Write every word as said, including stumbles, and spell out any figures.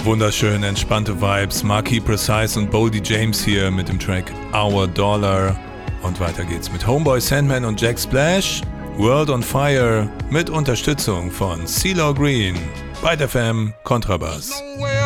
Wunderschön, entspannte Vibes. Marquis Precise und Boldy James hier mit dem Track Our Dollar. Und weiter geht's mit Homeboy Sandman und Jack Splash. World on Fire mit Unterstützung von CeeLo Green. Byte F M Kontrabass.